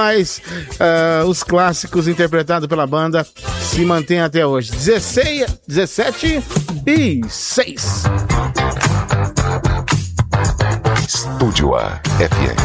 mas os clássicos interpretados pela banda se mantêm até hoje. 17 e 6. Estúdio A FM.